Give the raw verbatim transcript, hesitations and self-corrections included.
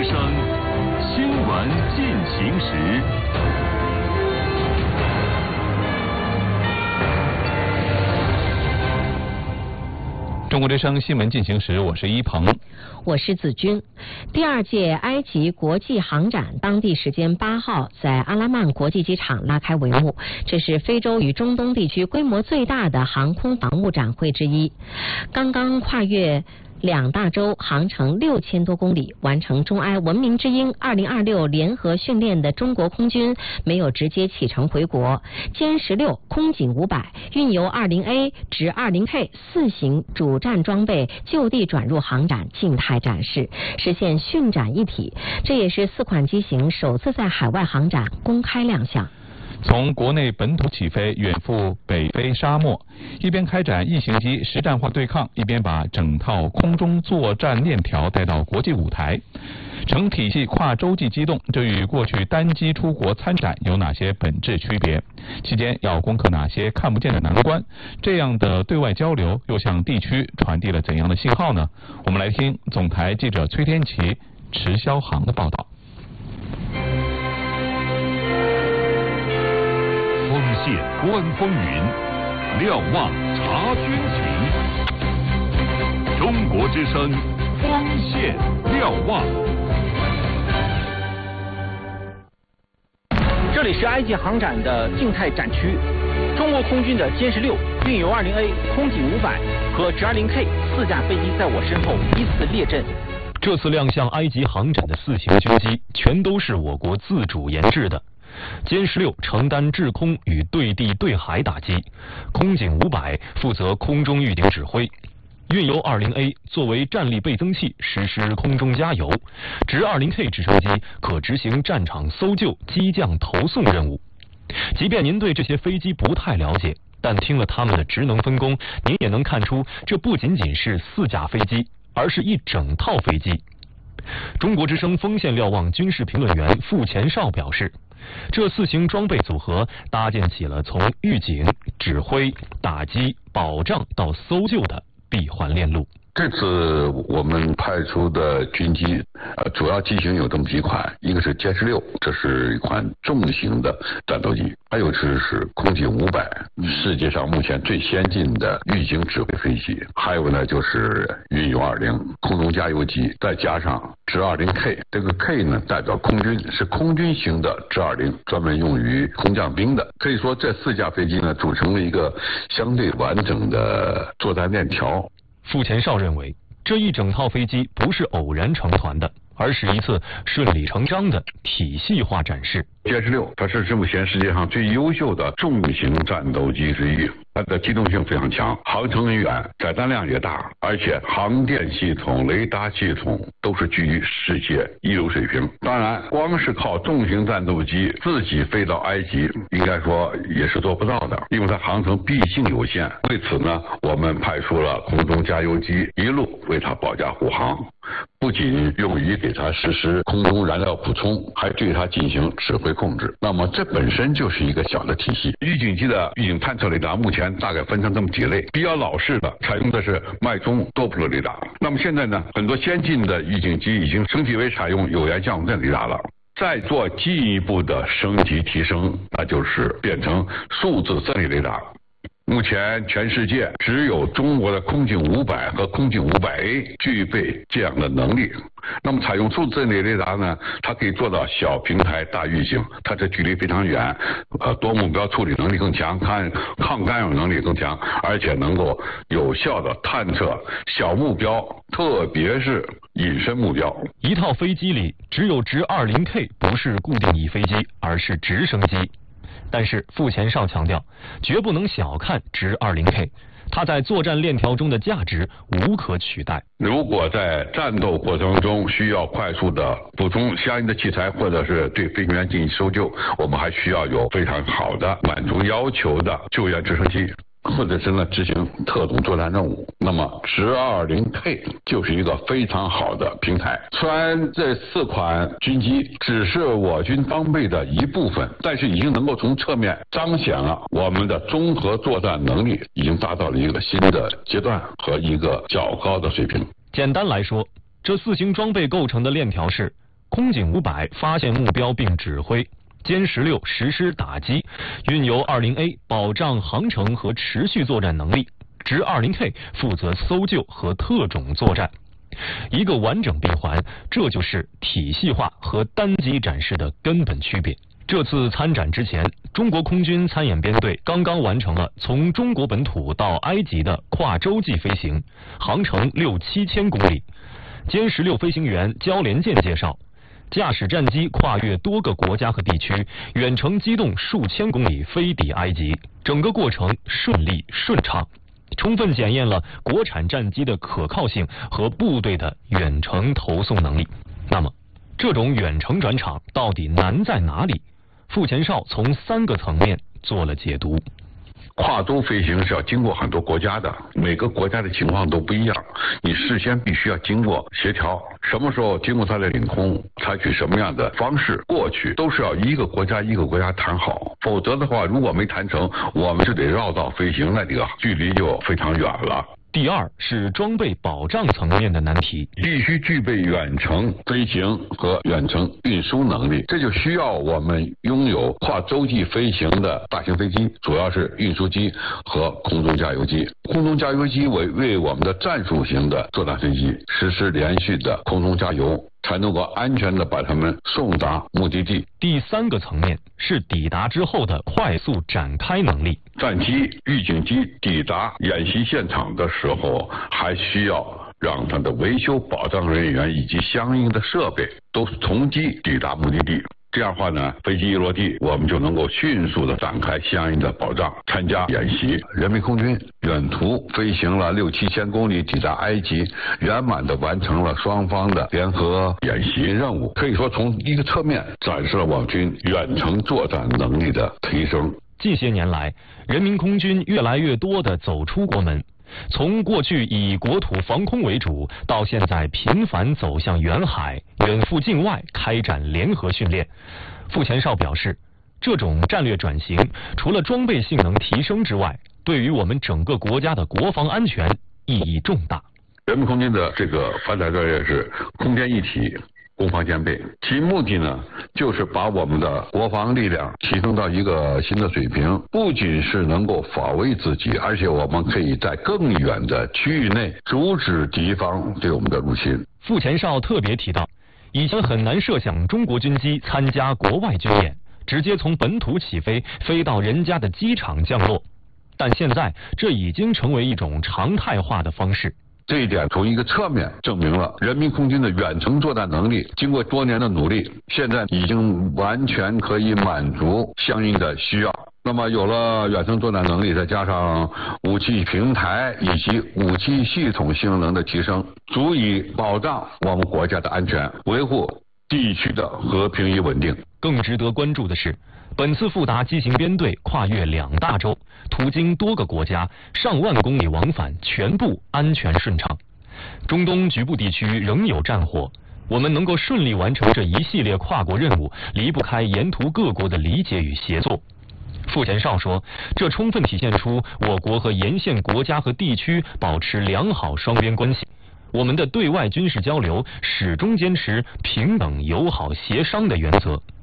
之声新闻进行时。中国之声新闻进行时，我是一鹏， 我是子君。第二届埃及国际航展当地时间八号在阿拉曼国际机场拉开帷幕，这是非洲与中东地区规模最大的航空防务展会之一。刚刚跨越两大洲，航程六千多公里，完成中埃文明之鹰二零二六联合训练的中国空军没有直接启程回国，歼十六、空警五百、运油二零 A 直二零 K 四型主战装备就地转入航展静态展示，实现训展一体。这也是四款机型首次在海外航展公开亮相。 从国内本土起飞，远赴北非沙漠，一边开展异形机实战化对抗，一边把整套空中作战链条带到国际舞台，成体系跨洲际机动。这与过去单机出国参展有哪些本质区别？期间要攻克哪些看不见的难关？这样的对外交流又向地区传递了怎样的信号呢？我们来听总台记者崔天琪、迟霄航的报道。锋线观风云，瞭望察军情。中国之声，锋线瞭望。 这里是埃及航展的静态展区，中国空军的歼十六、运油二零 A、空警五百和直二零 K 四架飞机在我身后依次列阵。 这次亮相埃及航展的四型军机，全都是我国自主研制的。歼十六承担制空与对地对海打击，空警五百负责空中预警指挥，运油二零 A 作为战力倍增器实施空中加油，直二零 K 直升机可执行战场搜救、机降投送任务。即便您对这些飞机不太了解，但听了他们的职能分工，您也能看出这不仅仅是四架飞机，而是一整套飞机。中国之声锋线瞭望军事评论员傅前绍表示，这四型装备组合搭建起了从预警、指挥、打击、保障到搜救的闭环链路。 这次我们派出的军机，呃，主要机型有这么几款，一个是歼十六，这是一款重型的战斗机，还有是是空警五百，世界上目前最先进的预警指挥飞机，还有呢就是运油二零空中加油机，再加上直二零 K， 这个 K 呢代表空军，是空军型的直二零，专门用于空降兵的。可以说这四架飞机呢组成了一个相对完整的作战链条。 傅前绍认为，这一整套飞机不是偶然成团的，而是一次顺理成章的体系化展示。 歼十六，它是目前世界上最优秀的重型战斗机之一，它的机动性非常强，航程也远，载弹量也大，而且航电系统、雷达系统都是居于世界一流水平。当然，光是靠重型战斗机自己飞到埃及，应该说也是做不到的，因为它航程毕竟有限。为此呢，我们派出了空中加油机一路为它保驾护航，不仅用于给它实施空中燃料补充，还对它进行指挥控制。那么这本身就是一个小的体系。预警机的预警探测雷达目前大概分成这么几类，比较老式的采用的是脉冲多普勒雷达。那么现在呢，很多先进的预警机已经升级为采用有源相阵雷达了。再做进一步的升级提升，那就是变成数字阵列雷达。目前全世界只有中国的空警五百和空警五百 A 具备这样的能力。那么采用数字阵列雷达呢，它可以做到小平台大预警，它这距离非常远，呃，多目标处理能力更强，抗抗干扰能力更强，而且能够有效的探测小目标，特别是隐身目标。 一套飞机里只有直二零 K 不是固定翼飞机，而是直升机。但是傅前绍强调，绝不能小看直二零 K， 它在作战链条中的价值无可取代。 如果在战斗过程中需要快速的补充相应的器材，或者是对飞行员进行搜救，我们还需要有非常好的满足要求的救援直升机。或者是呢执行特种作战任务。那么直二零 K 就是一个非常好的平台。虽然这四款军机只是我军装备的一部分，但是已经能够从侧面彰显了我们的综合作战能力已经达到了一个新的阶段和一个较高的水平。 简单来说，这四型装备构成的链条是空警五百发现目标并指挥，歼十六实施打击，运油 二零A 保障航程和持续作战能力，直 二零K 负责搜救和特种作战。一个完整闭环，这就是体系化和单机展示的根本区别。这次参展之前，中国空军参演编队刚刚完成了从中国本土到埃及的跨洲际飞行，航程六七千公里。歼十六飞行员焦连健介绍，驾驶战机跨越多个国家和地区，远程机动数千公里飞抵埃及，整个过程顺利顺畅，充分检验了国产战机的可靠性和部队的远程投送能力。那么，这种远程转场到底难在哪里？傅前哨从三个层面做了解读。 跨洲飞行是要经过很多国家的，每个国家的情况都不一样，你事先必须要经过协调，什么时候经过它的领空，采取什么样的方式过去，都是要一个国家一个国家谈好，否则的话，如果没谈成，我们就得绕道飞行，那这个距离就非常远了。 第二是装备保障层面的难题， 必须具备远程飞行和远程运输能力，这就需要我们拥有跨洲际飞行的大型飞机，主要是运输机和空中加油机。空中加油机为为我们的战术型的作战飞机实施连续的空中加油，才能够安全的把它们送达目的地。 第三个层面是抵达之后的快速展开能力。 战机、预警机抵达演习现场的时候，还需要让它的维修保障人员以及相应的设备都从机抵达目的地。这样的话呢，飞机一落地，我们就能够迅速的展开相应的保障，参加演习。人民空军远途飞行了六七千公里，抵达埃及，圆满的完成了双方的联合演习任务。可以说，从一个侧面展示了我军远程作战能力的提升。 近些年来，人民空军越来越多地走出国门，从过去以国土防空为主，到现在频繁走向远海，远赴境外开展联合训练。傅前哨表示，这种战略转型除了装备性能提升之外，对于我们整个国家的国防安全意义重大。 人民空军的这个发展战略是空间一体，攻防兼备，其目的呢，就是把我们的国防力量提升到一个新的水平，不仅是能够保卫自己，而且我们可以在更远的区域内阻止敌方对我们的入侵。 傅前哨特别提到，以前很难设想中国军机参加国外军演，直接从本土起飞，飞到人家的机场降落，但现在这已经成为一种常态化的方式。 这一点从一个侧面证明了人民空军的远程作战能力，经过多年的努力，现在已经完全可以满足相应的需要。那么有了远程作战能力，再加上武器平台以及武器系统性能的提升，足以保障我们国家的安全，维护地区的和平与稳定。 更值得关注的是，本次富达机型编队跨越两大洲，途经多个国家，上万公里往返全部安全顺畅。中东局部地区仍有战火，我们能够顺利完成这一系列跨国任务，离不开沿途各国的理解与协作。傅前哨说，这充分体现出我国和沿线国家和地区保持良好双边关系。我们的对外军事交流始终坚持平等、友好、协商的原则，